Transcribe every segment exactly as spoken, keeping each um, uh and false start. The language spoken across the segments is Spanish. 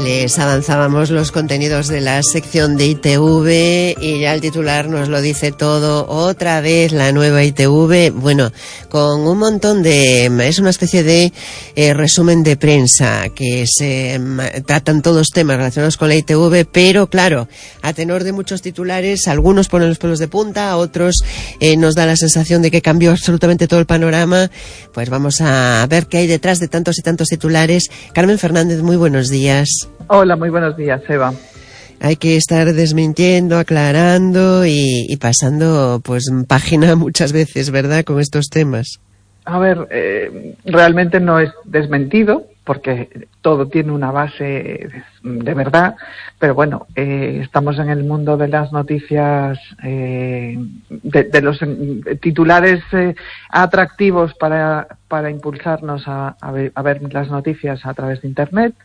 Les avanzábamos los contenidos de la sección de I T V y ya el titular nos lo dice todo. Otra vez la nueva I T V, bueno, con un montón de... es una especie de eh, resumen de prensa que se eh, tratan todos temas relacionados con la I T V, pero claro, a tenor de muchos titulares, algunos ponen los pelos de punta, otros eh, nos da la sensación de que cambió absolutamente todo el panorama. Pues vamos a ver qué hay detrás de tantos y tantos titulares. Carmen Fernández, muy buenos días. Hola, muy buenos días, Eva. Hay que estar desmintiendo, aclarando y, y pasando pues página muchas veces, ¿verdad?, con estos temas. A ver, eh, realmente no es desmentido, porque todo tiene una base de verdad, pero bueno, eh, estamos en el mundo de las noticias, eh, de, de los titulares eh, atractivos para, para impulsarnos a, a, ver, a ver las noticias a través de Internet.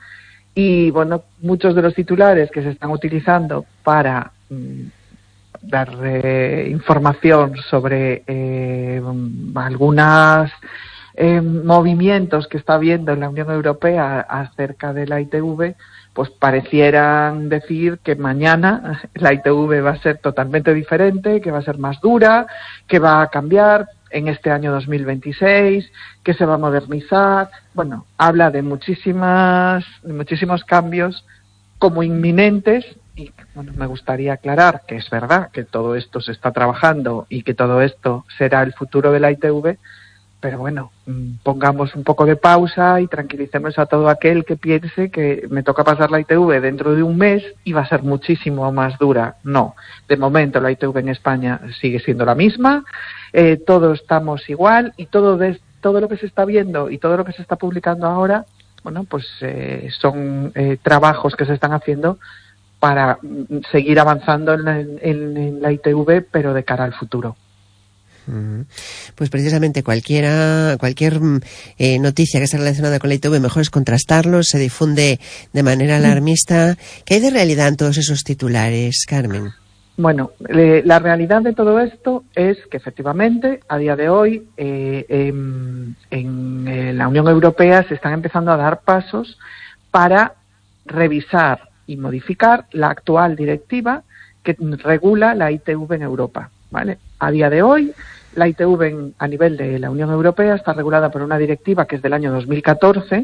Y bueno, muchos de los titulares que se están utilizando para mm, dar eh, información sobre eh, algunos eh, movimientos que está habiendo en la Unión Europea acerca de la I T V, pues parecieran decir que mañana la I T V va a ser totalmente diferente, que va a ser más dura, que va a cambiar en este año dos mil veintiséis, que se va a modernizar. Bueno, habla de muchísimas, de muchísimos cambios como inminentes y bueno, me gustaría aclarar que es verdad que todo esto se está trabajando y que todo esto será el futuro de la I T V, pero bueno, pongamos un poco de pausa y tranquilicemos a todo aquel que piense que me toca pasar la I T V dentro de un mes y va a ser muchísimo más dura. No, de momento la I T V en España sigue siendo la misma, eh, todos estamos igual y todo, de, todo lo que se está viendo y todo lo que se está publicando ahora, bueno, pues eh, son eh, trabajos que se están haciendo para seguir avanzando en la, en, en la I T V, pero de cara al futuro. Pues precisamente cualquiera, cualquier eh, noticia que esté relacionada con la I T V, mejor es contrastarlo, se difunde de manera alarmista. ¿Qué hay de realidad en todos esos titulares, Carmen? Bueno, eh, la realidad de todo esto es que efectivamente a día de hoy eh, en, en eh, la Unión Europea se están empezando a dar pasos para revisar y modificar la actual directiva que regula la I T V en Europa, ¿vale? A día de hoy la I T V en, a nivel de la Unión Europea está regulada por una directiva que es del año dos mil catorce,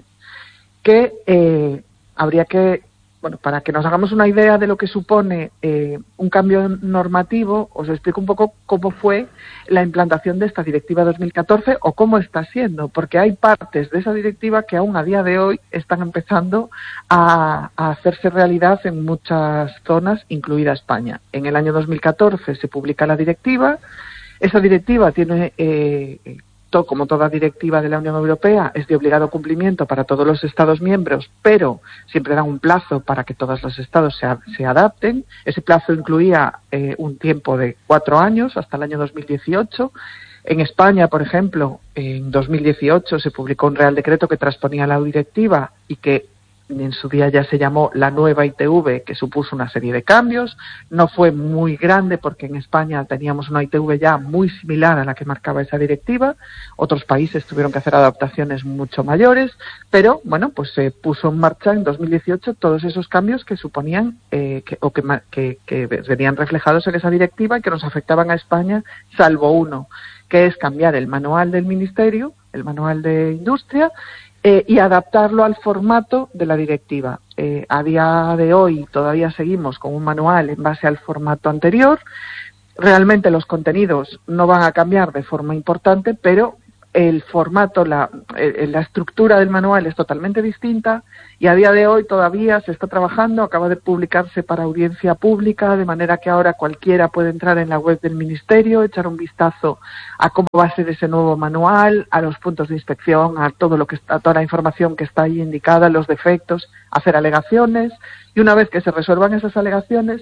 que eh, habría que, bueno, para que nos hagamos una idea de lo que supone eh, un cambio normativo, os explico un poco cómo fue la implantación de esta directiva dos mil catorce o cómo está siendo, porque hay partes de esa directiva que aún a día de hoy están empezando a, a hacerse realidad en muchas zonas, incluida España. En el año dos mil catorce se publica la directiva. Esa directiva tiene, eh, to, como toda directiva de la Unión Europea, es de obligado cumplimiento para todos los Estados miembros, pero siempre dan un plazo para que todos los Estados se, se adapten. Ese plazo incluía eh, un tiempo de cuatro años, hasta el año dos mil dieciocho. En España, por ejemplo, en dos mil dieciocho se publicó un Real Decreto que transponía la directiva y que en su día ya se llamó la nueva I T V, que supuso una serie de cambios. No fue muy grande porque en España teníamos una I T V ya muy similar a la que marcaba esa directiva. Otros países tuvieron que hacer adaptaciones mucho mayores, pero bueno, pues se puso en marcha en dos mil dieciocho todos esos cambios que suponían eh, que, o que, que, que venían reflejados en esa directiva y que nos afectaban a España, salvo uno, que es cambiar el manual del Ministerio, el manual de Industria, Eh, y adaptarlo al formato de la directiva. Eh, a día de hoy todavía seguimos con un manual en base al formato anterior. Realmente los contenidos no van a cambiar de forma importante, pero el formato, la, eh, la estructura del manual es totalmente distinta y a día de hoy todavía se está trabajando, acaba de publicarse para audiencia pública, de manera que ahora cualquiera puede entrar en la web del Ministerio, echar un vistazo a cómo va a ser ese nuevo manual, a los puntos de inspección, a todo lo que está, a toda la información que está ahí indicada, los defectos, hacer alegaciones, y una vez que se resuelvan esas alegaciones,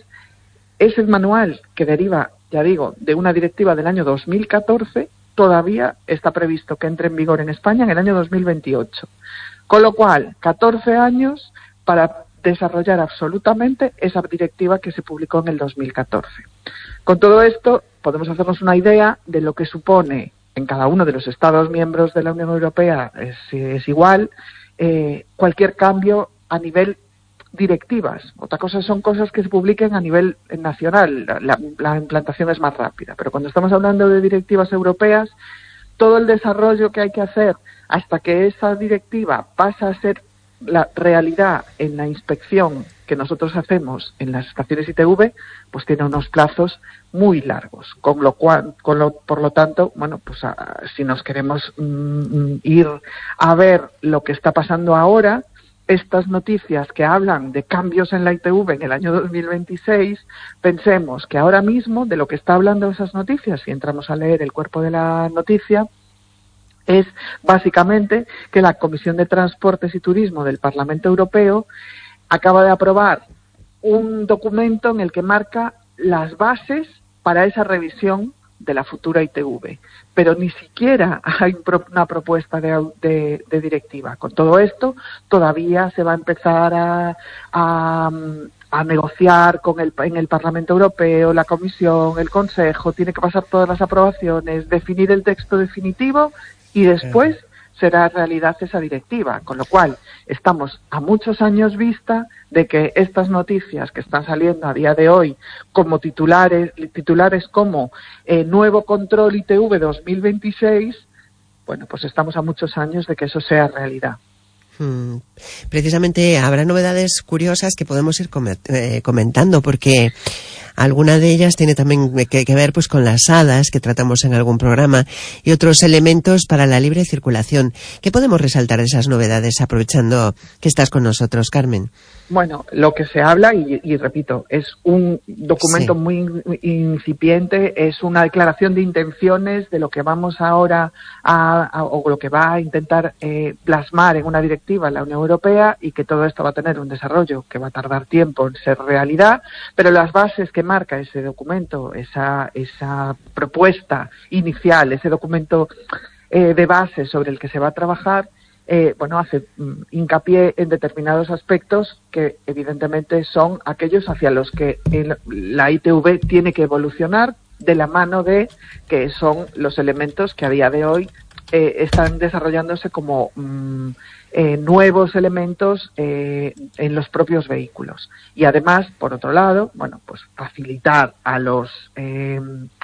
ese manual que deriva, ya digo, de una directiva del año dos mil catorce, todavía está previsto que entre en vigor en España en el año dos mil veintiocho. Con lo cual, catorce años para desarrollar absolutamente esa directiva que se publicó en el dos mil catorce. Con todo esto, podemos hacernos una idea de lo que supone en cada uno de los Estados miembros de la Unión Europea, es, es igual, eh, cualquier cambio a nivel directivas. Otra cosa son cosas que se publiquen a nivel nacional. La, la implantación es más rápida. Pero cuando estamos hablando de directivas europeas, todo el desarrollo que hay que hacer hasta que esa directiva pasa a ser la realidad en la inspección que nosotros hacemos en las estaciones I T V, pues tiene unos plazos muy largos, con lo cual, con lo, por lo tanto, bueno, pues a, si nos queremos mm, ir a ver lo que está pasando ahora, estas noticias que hablan de cambios en la I T V en el año dos mil veintiséis, pensemos que ahora mismo de lo que está hablando esas noticias, si entramos a leer el cuerpo de la noticia, es básicamente que la Comisión de Transportes y Turismo del Parlamento Europeo acaba de aprobar un documento en el que marca las bases para esa revisión de la futura I T V, pero ni siquiera hay una propuesta de, de, de directiva. Con todo esto, todavía se va a empezar a, a, a negociar con el, en el Parlamento Europeo, la Comisión, el Consejo, tiene que pasar todas las aprobaciones, definir el texto definitivo y después será realidad esa directiva, con lo cual estamos a muchos años vista de que estas noticias que están saliendo a día de hoy como titulares, titulares como eh, nuevo control I T V dos mil veintiséis, bueno, pues estamos a muchos años de que eso sea realidad. Hmm. Precisamente habrá novedades curiosas que podemos ir comentando, porque alguna de ellas tiene también que, que ver pues con las hadas que tratamos en algún programa y otros elementos para la libre circulación. ¿Qué podemos resaltar de esas novedades aprovechando que estás con nosotros, Carmen? Bueno, lo que se habla, y, y repito, es un documento sí. muy incipiente, es una declaración de intenciones de lo que vamos ahora a, a o lo que va a intentar eh, plasmar en una directiva en la Unión Europea, y que todo esto va a tener un desarrollo que va a tardar tiempo en ser realidad, pero las bases que marca ese documento, esa, esa propuesta inicial, ese documento eh, de base sobre el que se va a trabajar, Eh, bueno, hace mm, hincapié en determinados aspectos que evidentemente son aquellos hacia los que el, la I T V tiene que evolucionar de la mano de que son los elementos que a día de hoy eh, están desarrollándose como mm, eh, nuevos elementos eh, en los propios vehículos. Y además, por otro lado, bueno, pues facilitar a los eh,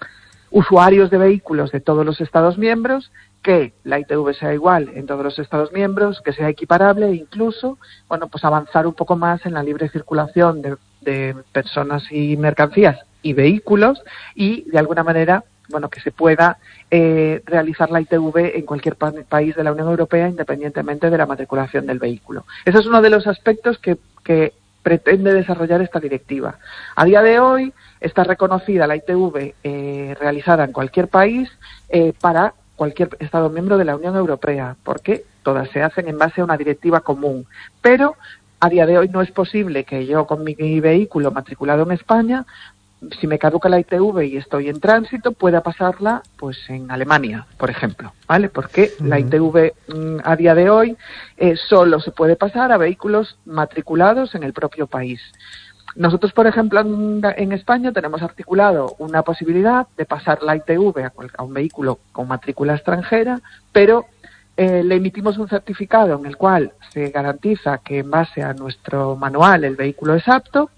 usuarios de vehículos de todos los Estados miembros que la I T V sea igual en todos los Estados miembros, que sea equiparable e incluso, bueno, pues avanzar un poco más en la libre circulación de, de personas y mercancías y vehículos, y de alguna manera, bueno, que se pueda eh, realizar la I T V en cualquier pa país de la Unión Europea independientemente de la matriculación del vehículo. Ese es uno de los aspectos que, que pretende desarrollar esta directiva. A día de hoy está reconocida la I T V eh, realizada en cualquier país eh, para cualquier Estado miembro de la Unión Europea, porque todas se hacen en base a una directiva común. Pero a día de hoy no es posible que yo con mi vehículo matriculado en España, si me caduca la I T V y estoy en tránsito, pueda pasarla pues en Alemania, por ejemplo, ¿vale? Porque uh-huh. la I T V mm, a día de hoy eh, solo se puede pasar a vehículos matriculados en el propio país. Nosotros, por ejemplo, en, en España tenemos articulado una posibilidad de pasar la I T V a, a un vehículo con matrícula extranjera, pero eh, le emitimos un certificado en el cual se garantiza que en base a nuestro manual el vehículo es apto,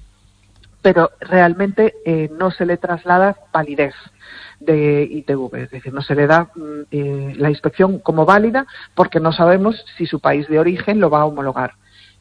pero realmente eh, no se le traslada validez de I T V, es decir, no se le da eh, la inspección como válida porque no sabemos si su país de origen lo va a homologar.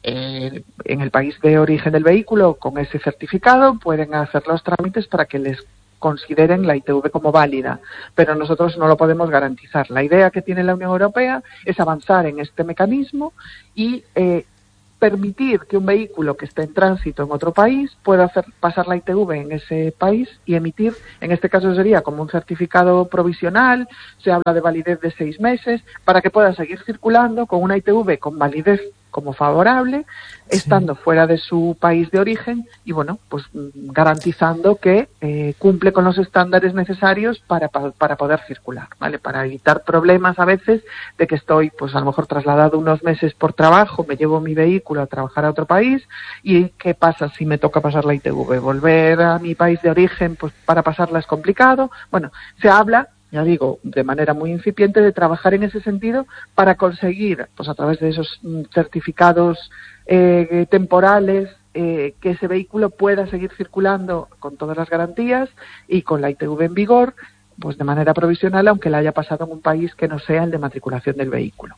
Eh, en el país de origen del vehículo, con ese certificado, pueden hacer los trámites para que les consideren la I T V como válida, pero nosotros no lo podemos garantizar. La idea que tiene la Unión Europea es avanzar en este mecanismo y eh, permitir que un vehículo que esté en tránsito en otro país pueda hacer pasar la I T V en ese país y emitir, en este caso sería como un certificado provisional, se habla de validez de seis meses, para que pueda seguir circulando con una I T V con validez como favorable, estando sí. fuera de su país de origen y, bueno, pues garantizando que eh, cumple con los estándares necesarios para, para, para poder circular, ¿vale? Para evitar problemas a veces de que estoy, pues a lo mejor trasladado unos meses por trabajo, me llevo mi vehículo a trabajar a otro país y ¿qué pasa si me toca pasar la I T V? Volver a mi país de origen, pues para pasarla es complicado. Bueno, se habla, ya digo, de manera muy incipiente, de trabajar en ese sentido para conseguir, pues a través de esos certificados eh, temporales eh, que ese vehículo pueda seguir circulando con todas las garantías y con la I T V en vigor, pues de manera provisional, aunque la haya pasado en un país que no sea el de matriculación del vehículo.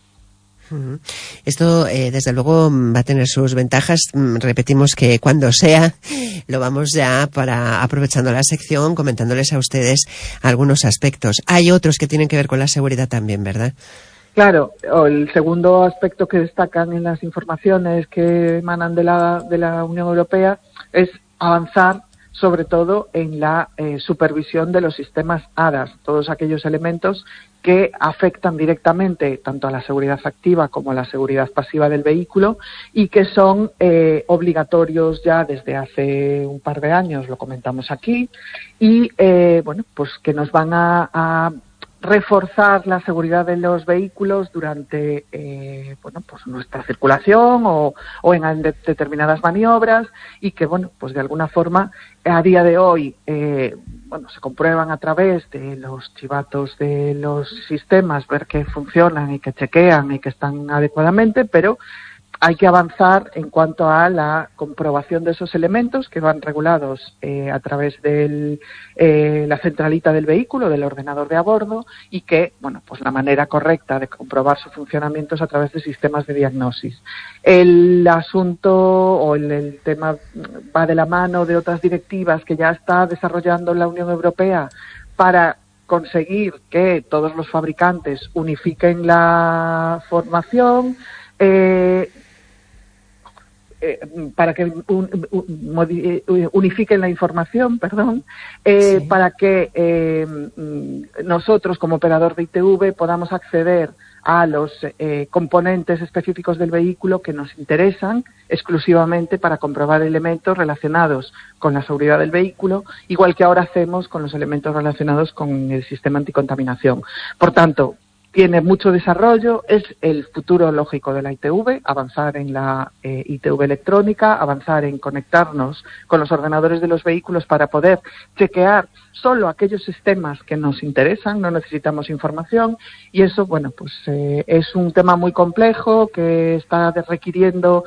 Esto, eh, desde luego, va a tener sus ventajas. Repetimos que cuando sea, lo vamos ya para, aprovechando la sección, comentándoles a ustedes algunos aspectos. Hay otros que tienen que ver con la seguridad también, ¿verdad? Claro, el segundo aspecto que destacan en las informaciones que emanan de la, de la Unión Europea es avanzar sobre todo en la eh, supervisión de los sistemas A D A S, todos aquellos elementos que afectan directamente tanto a la seguridad activa como a la seguridad pasiva del vehículo y que son eh, obligatorios ya desde hace un par de años, lo comentamos aquí, y eh, bueno, pues que nos van a, a reforzar la seguridad de los vehículos durante eh, bueno, pues nuestra circulación o, o en de, determinadas maniobras y que bueno, pues de alguna forma a día de hoy eh, bueno, se comprueban a través de los chivatos de los sistemas, ver que funcionan y que chequean y que están adecuadamente, pero hay que avanzar en cuanto a la comprobación de esos elementos que van regulados eh, a través de eh, la centralita del vehículo, del ordenador de a bordo, y que, bueno, pues la manera correcta de comprobar su funcionamiento es a través de sistemas de diagnosis. El asunto o el, el tema va de la mano de otras directivas que ya está desarrollando la Unión Europea para conseguir que todos los fabricantes unifiquen la formación, eh, para que un, un, unifiquen la información, perdón, eh, sí. para que eh, nosotros como operador de I T V podamos acceder a los eh, componentes específicos del vehículo que nos interesan exclusivamente para comprobar elementos relacionados con la seguridad del vehículo, igual que ahora hacemos con los elementos relacionados con el sistema anticontaminación. Por tanto, tiene mucho desarrollo, es el futuro lógico de la I T V, avanzar en la eh, I T V electrónica, avanzar en conectarnos con los ordenadores de los vehículos para poder chequear solo aquellos sistemas que nos interesan, no necesitamos información, y eso, bueno, pues eh, es un tema muy complejo que está requiriendo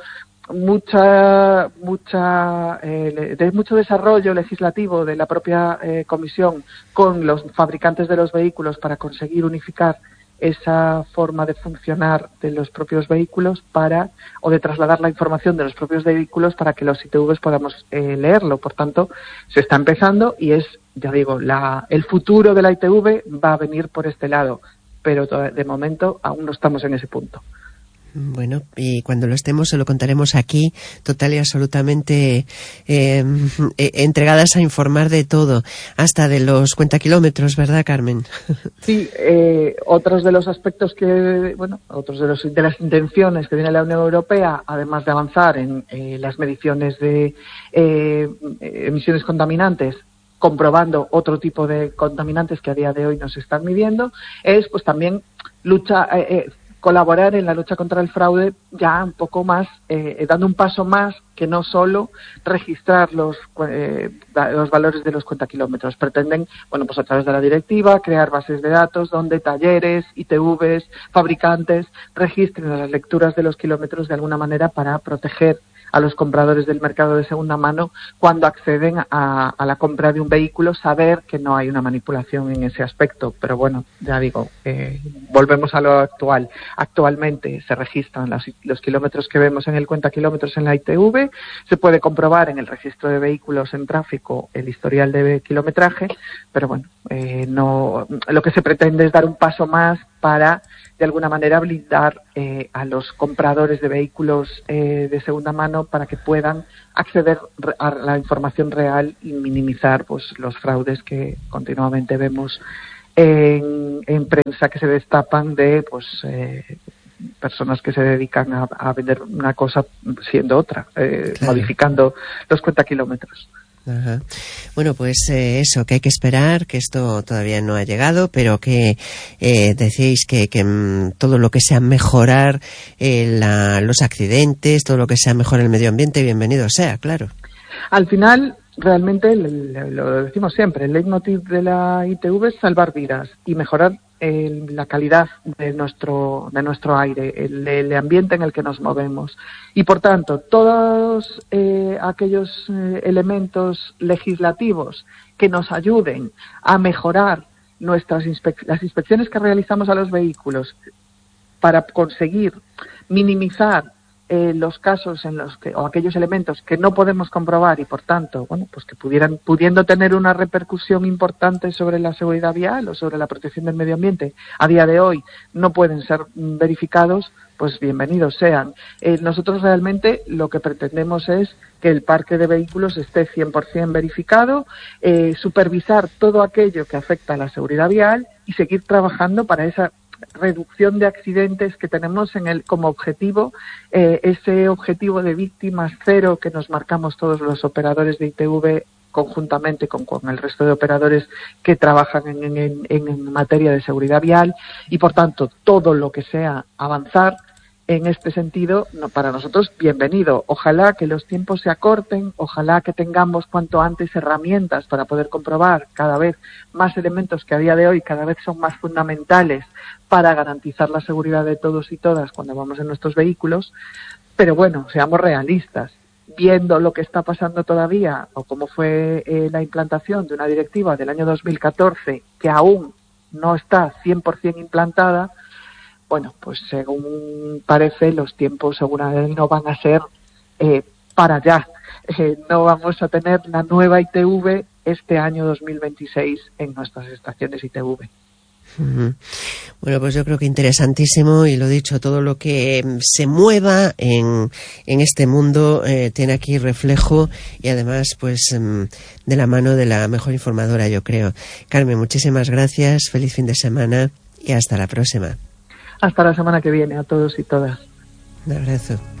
mucha mucha eh, de mucho desarrollo legislativo de la propia eh, comisión con los fabricantes de los vehículos para conseguir unificar esa forma de funcionar de los propios vehículos para o de trasladar la información de los propios vehículos para que los I T Vs podamos eh, leerlo. Por tanto, se está empezando y es, ya digo, la, el futuro de la I T V va a venir por este lado, pero de momento aún no estamos en ese punto. Bueno, y cuando lo estemos se lo contaremos aquí, total y absolutamente eh, eh, entregadas a informar de todo, hasta de los cuentakilómetros, ¿verdad, Carmen? Sí, eh, otros de los aspectos que, bueno, otros de, los, de las intenciones que tiene la Unión Europea, además de avanzar en eh, las mediciones de eh, emisiones contaminantes, comprobando otro tipo de contaminantes que a día de hoy no se están midiendo, es pues también lucha eh, eh, colaborar en la lucha contra el fraude ya un poco más, eh, dando un paso más que no solo registrar los, eh, los valores de los cuentakilómetros. Pretenden, bueno, pues a través de la directiva, crear bases de datos donde talleres, I T Vs, fabricantes registren las lecturas de los kilómetros de alguna manera para proteger a los compradores del mercado de segunda mano cuando acceden a, a la compra de un vehículo, saber que no hay una manipulación en ese aspecto. Pero bueno, ya digo, eh, volvemos a lo actual. Actualmente se registran los, los kilómetros que vemos en el cuentakilómetros en la I T V, se puede comprobar en el registro de vehículos en tráfico el historial de kilometraje, pero bueno, eh, no, lo que se pretende es dar un paso más para de alguna manera blindar eh, a los compradores de vehículos eh, de segunda mano para que puedan acceder a la información real y minimizar pues los fraudes que continuamente vemos en, en prensa que se destapan de pues eh, personas que se dedican a, a vender una cosa siendo otra, eh, claro. Modificando los cuentakilómetros. Ajá. Bueno, pues eh, eso, que hay que esperar, que esto todavía no ha llegado, pero que eh, decíais que, que mm, todo lo que sea mejorar eh, la, los accidentes, todo lo que sea mejorar el medio ambiente, bienvenido sea, claro. Al final, realmente, lo decimos siempre, el leitmotiv de la I T V es salvar vidas y mejorar el, la calidad de nuestro, de nuestro aire, el, el ambiente en el que nos movemos. Y por tanto, todos eh, aquellos eh, elementos legislativos que nos ayuden a mejorar nuestras inspec- las inspecciones que realizamos a los vehículos para conseguir minimizar eh, los casos en los que, o aquellos elementos que no podemos comprobar y por tanto, bueno, pues que pudieran, pudiendo tener una repercusión importante sobre la seguridad vial o sobre la protección del medio ambiente, a día de hoy no pueden ser mm, verificados, pues bienvenidos sean. Eh, nosotros realmente lo que pretendemos es que el parque de vehículos esté cien por ciento verificado, eh, supervisar todo aquello que afecta a la seguridad vial y seguir trabajando para esa reducción de accidentes que tenemos en el como objetivo, eh, ese objetivo de víctimas cero que nos marcamos todos los operadores de I T V conjuntamente con, con el resto de operadores que trabajan en, en, en materia de seguridad vial, y por tanto todo lo que sea avanzar en este sentido, no, para nosotros, bienvenido. Ojalá que los tiempos se acorten, ojalá que tengamos cuanto antes herramientas para poder comprobar cada vez más elementos que a día de hoy cada vez son más fundamentales para garantizar la seguridad de todos y todas cuando vamos en nuestros vehículos. Pero bueno, seamos realistas. Viendo lo que está pasando todavía, o cómo fue eh, la implantación de una directiva del año dos mil catorce, que aún no está cien por ciento implantada, bueno, pues según parece, los tiempos seguramente no van a ser eh, para allá. Eh, no vamos a tener la nueva I T V este año dos mil veintiséis en nuestras estaciones I T V. Uh-huh. Bueno, pues yo creo que interesantísimo, y lo dicho, todo lo que se mueva en, en este mundo eh, tiene aquí reflejo, y además pues um, de la mano de la mejor informadora, yo creo. Carmen, muchísimas gracias, feliz fin de semana y hasta la próxima. Hasta la semana que viene a todos y todas. Un abrazo.